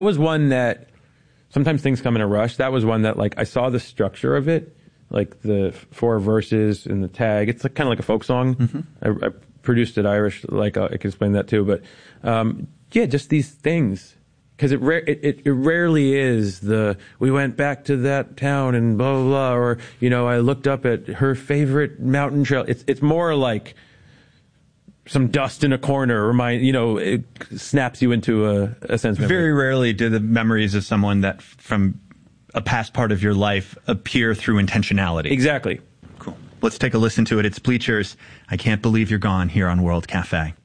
Was one that sometimes things come in a rush. That was one that, like, I saw the structure of it, like the 4 verses in the tag. It's like, kind of like a folk song. I produced it Irish, like I can explain that too. But yeah, just these things, because it rarely is we went back to that town and blah blah blah, or I looked up at her favorite mountain trail. It's more like some dust in a corner it snaps you into a sense memory. Very rarely do the memories of someone that from a past part of your life appear through intentionality. Exactly. Cool. Let's take a listen to it. It's Bleachers. I Can't Believe You're Gone here on World Cafe.